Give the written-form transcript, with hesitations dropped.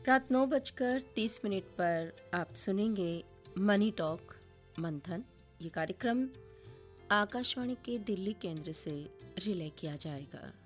रात 9:30 पर आप सुनेंगे मनी टॉक मंथन। ये कार्यक्रम आकाशवाणी के दिल्ली केंद्र से रिले किया जाएगा।